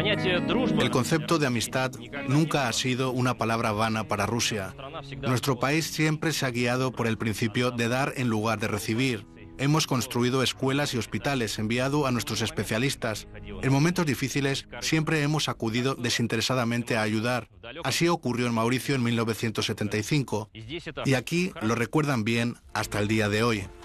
El concepto de amistad nunca ha sido una palabra vana para Rusia. Nuestro país siempre se ha guiado por el principio de dar en lugar de recibir. Hemos construido escuelas y hospitales, enviado a nuestros especialistas. En momentos difíciles siempre hemos acudido desinteresadamente a ayudar. Así ocurrió en Mauricio en 1975. Y aquí lo recuerdan bien hasta el día de hoy.